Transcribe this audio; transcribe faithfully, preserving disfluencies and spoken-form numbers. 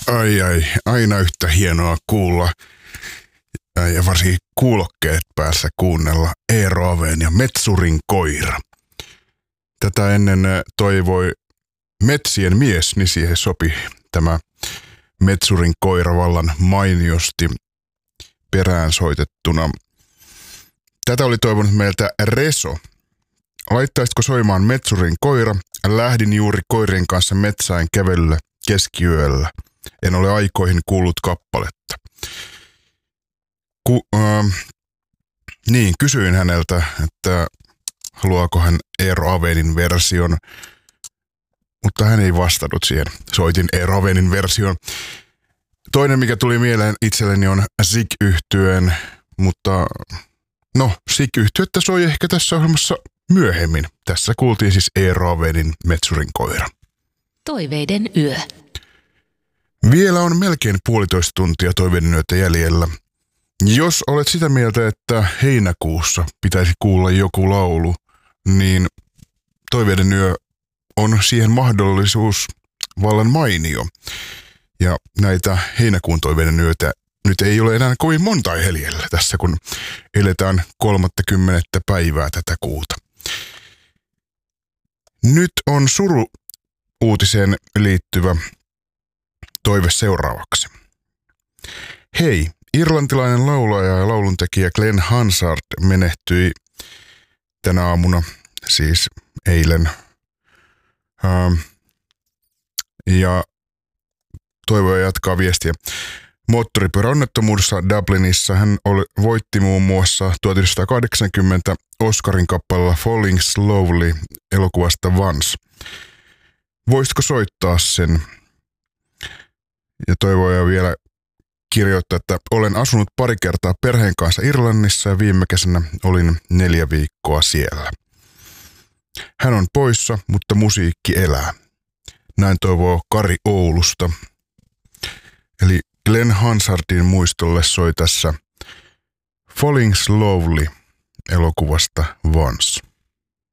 Ai ai, aina yhtä hienoa kuulla ja varsinkin kuulokkeet päässä kuunnella Eero Aveen ja Metsurin koira. Tätä ennen toivoi Metsien mies, niin siihen sopi tämä Metsurin koira vallan mainiosti perään soitettuna. Tätä oli toivonut meiltä Reso. Laittaisitko soimaan Metsurin koira? Lähdin juuri koirien kanssa metsään kävelylle keskiyöllä. En ole aikoihin kuullut kappaletta. Ku, äh, niin, kysyin häneltä, että haluaako hän Eero Aveenin version, mutta hän ei vastannut siihen. Soitin Eero Aveenin version. Toinen, mikä tuli mieleen itselleni, on Sig-yhtyeen, mutta no, Sig-yhtyettä soi ehkä tässä ohjelmassa myöhemmin. Tässä kuultiin siis Eero Aveenin Metsurin koira. Toiveiden yö. Vielä on melkein puolitoista tuntia toiveiden yötä jäljellä. Jos olet sitä mieltä, että heinäkuussa pitäisi kuulla joku laulu, niin toiveiden yö on siihen mahdollisuus vallan mainio. Ja näitä heinäkuun toiveiden yötä nyt ei ole enää kovin monta jäljellä tässä, kun eletään kolmattakymmenettä päivää tätä kuuta. Nyt on suru-uutiseen liittyvä toive seuraavaksi. Hei, irlantilainen laulaja ja lauluntekijä Glenn Hansard menehtyi tänä aamuna, siis eilen. Ähm, ja toivoja jatkaa viestiä. Moottoripyöräonnettomuudessa Dublinissa hän oli, voitti muun muassa tuhatyhdeksänsataakahdeksankymmentä Oscarin kappaleella Falling Slowly elokuvasta Once. Voisitko soittaa sen? Ja toivoja vielä kirjoittaa, että olen asunut pari kertaa perheen kanssa Irlannissa ja viime kesänä olin neljä viikkoa siellä. Hän on poissa, mutta musiikki elää. Näin toivoo Kari Oulusta. Eli Glenn Hansardin muistolle soi tässä Falling Slowly elokuvasta Once.